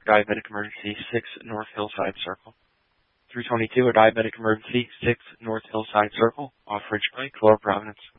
Diabetic Emergency, 6 North Hillside Circle. 322, a Diabetic Emergency, 6 North Hillside Circle, off Ridge Pike, Lower Providence.